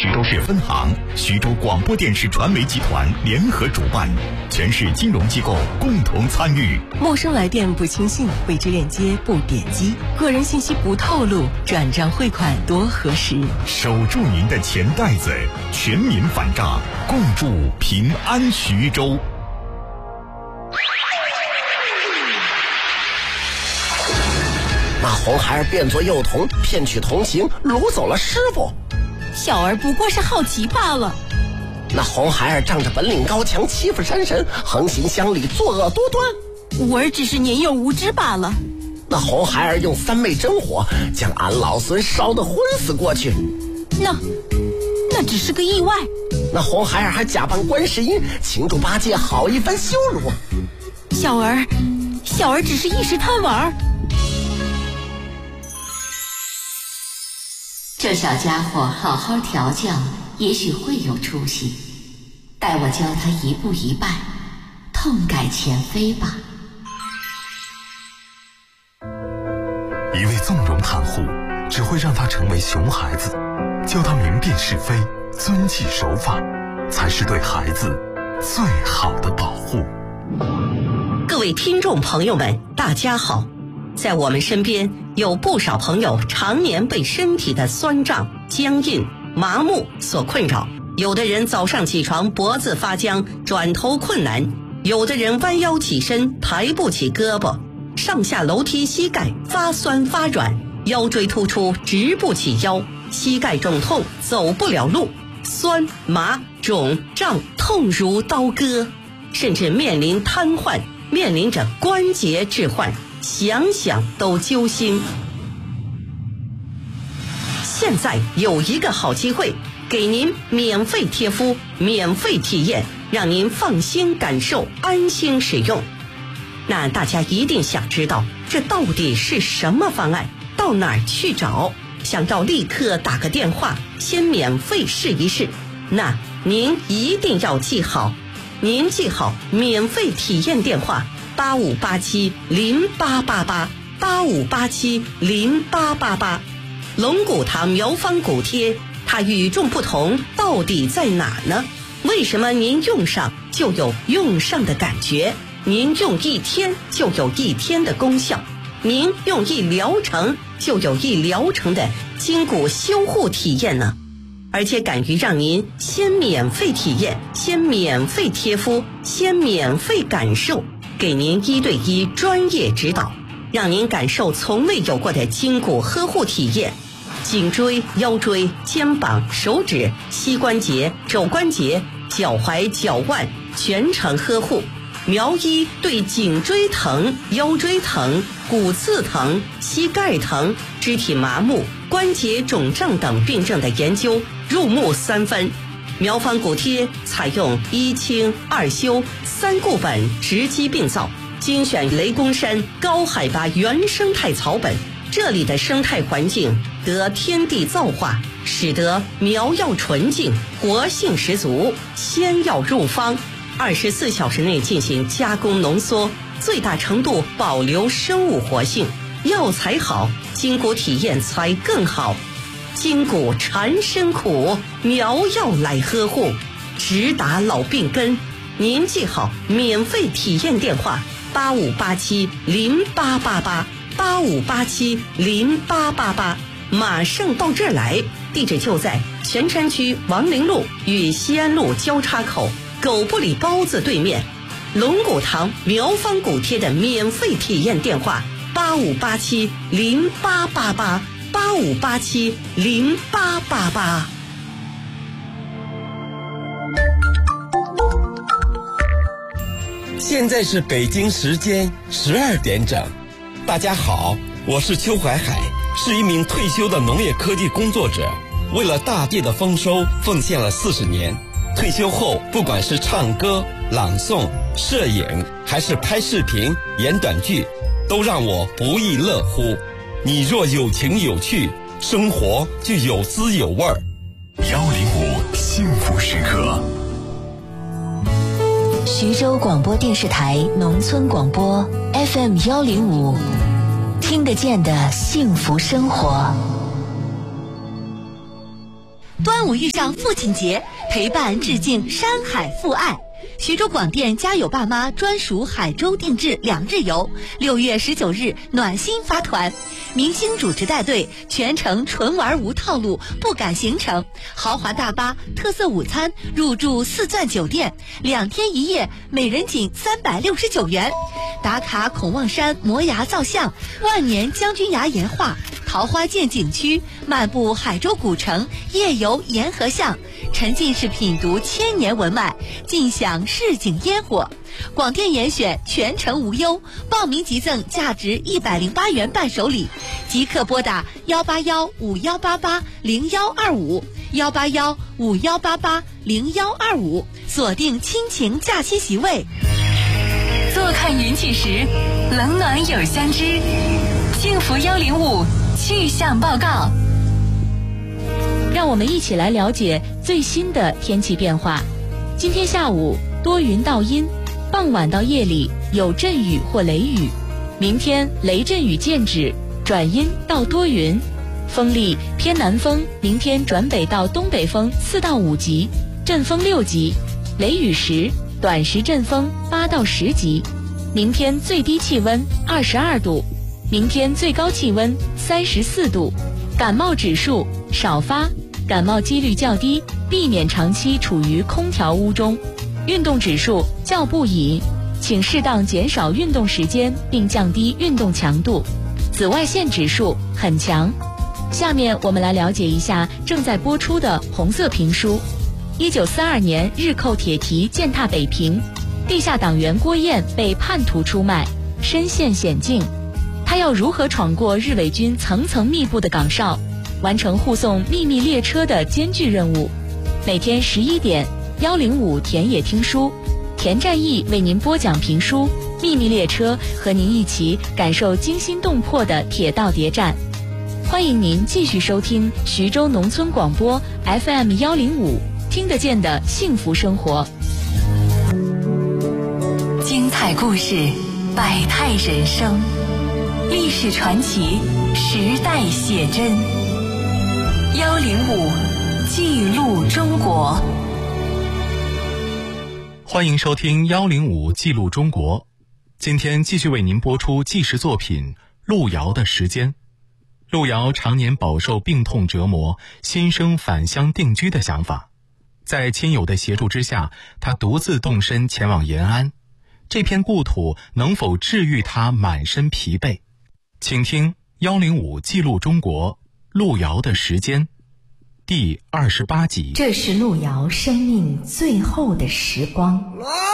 徐州市分行、徐州广播电视传媒集团联合主办，全市金融机构共同参与。 陌生来电不轻信，未知链接不点击，个人信息不透露，转账汇款多核实。 守住您的钱袋子，全民反诈，共筑平安徐州。 那红孩儿变作幼童，骗取同情，掳走了师傅。 小儿不过是好奇罢了。 那红孩儿仗着本领高强，欺负山神，横行乡里，作恶多端。 吾儿只是年幼无知罢了。 那红孩儿用3昧真火，将俺老孙烧得昏死过去。 那只是个意外。 那红孩儿还假扮观世音，请助八戒好一番羞辱。 小儿只是一时贪玩。 这小家伙好好调教，也许会有出息。待我教他一步一拜，痛改前非吧。 一味纵容袒护，只会让他成为熊孩子。教他明辨是非，遵纪守法，才是对孩子最好的保护。 各位听众朋友们，大家好。在我们身边有不少朋友常年被身体的酸胀、僵硬、麻木所困扰，有的人早上起床脖子发僵，转头困难，有的人弯腰起身抬不起胳膊，上下楼梯膝盖发酸发软，腰椎突出直不起腰，膝盖肿痛走不了路，酸麻肿胀痛如刀割，甚至面临瘫痪，面临着关节置换，想想都揪心。现在有一个好机会，给您免费贴敷，免费体验，让您放心感受，安心使用。那大家一定想知道，这到底是什么方案？到哪儿去找？想要立刻打个电话，先免费试一试。那您一定要记好，您记好免费体验电话8587088885870888。龙骨堂苗方骨贴，它与众不同到底在哪呢？为什么您用上就有用上的感觉？您用1天就有1天的功效，您用1疗程就有1疗程的筋骨修护体验呢？而且敢于让您先免费体验，先免费贴敷，先免费感受，给您1对1专业指导，让您感受从未有过的筋骨呵护体验。颈椎、腰椎、肩膀、手指、膝关节、肘关节、脚踝、脚腕全程呵护。苗医对颈椎疼、腰椎疼、骨刺疼、膝盖疼、肢体麻木、关节肿胀等病症的研究入木3分。苗方骨贴采用1清2修3固本，直击病灶，精选雷公山高海拔原生态草本，这里的生态环境得天地造化，使得苗药纯净，活性十足，仙药入方，24小时内进行加工浓缩，最大程度保留生物活性。药材好，筋骨体验才更好。筋骨缠身苦，苗药来呵护，直达老病根。您记好免费体验电话8587088885870888，马上到这儿来。地址就在泉山区王陵路与西安路交叉口狗不理包子对面。龙骨堂苗方骨贴的免费体验电话8587088885870888。 现在是北京时间12点整。大家好，我是邱怀海，是一名退休的农业科技工作者，为了大地的丰收奉献了40年。退休后，不管是唱歌、朗诵、摄影，还是拍视频、演短剧，都让我不亦乐乎。你若有情有趣，生活就有滋有味儿。 105幸福时刻。 徐州广播电视台农村广播 FM 105，听得见的幸福生活。 端午遇上父亲节，陪伴致敬山海父爱。徐州广电家有爸妈专属海州定制2日游，6月19日暖心发团，明星主持带队，全程纯玩无套路，不赶行程，豪华大巴、特色午餐，入住4钻酒店，2天1夜，每人仅369元。打卡孔望山摩崖造像、万年将军崖岩画、桃花涧景区，漫步海州古城，夜游沿河巷，沉浸式品读千年文脉，尽享市井烟火。广电严选全程无忧，报名即赠价值108元伴手礼，即刻拨打18151880125，18151880125，锁定亲情假期席位。 坐看云起时，冷暖有相知。幸福105气象报告， 让我们一起来了解最新的天气变化。今天下午多云到阴，傍晚到夜里有阵雨或雷雨。明天雷阵雨渐止，转阴到多云，风力偏南风，明天转北到东北风4到5级，阵风6级，雷雨时短时阵风8到10级。明天最低气温22度，明天最高气温34度。感冒指数少发，感冒几率较低，避免长期处于空调屋中。运动指数较不宜，请适当减少运动时间并降低运动强度。紫外线指数很强。下面我们来了解一下正在播出的红色评书。1942年日寇铁蹄践踏北平，地下党员郭燕被叛徒出卖，身陷险境。他要如何闯过日伪军层层密布的岗哨，完成护送秘密列车的艰巨任务？每天11点，105田野听书，田占义为您播讲评书《秘密列车》，和您一起感受惊心动魄的铁道谍战。欢迎您继续收听徐州农村广播 FM105，听得见的幸福生活。 精彩故事，百态人生，历史传奇，时代写真。105记录中国。 欢迎收听105记录中国。今天继续为您播出纪实作品《路遥的时间》。路遥常年饱受病痛折磨，心生返乡定居的想法。在亲友的协助之下，他独自动身前往延安。这片故土能否治愈他满身疲惫？请听105记录中国路遥的时间第28集。 这是路遥生命最后的时光。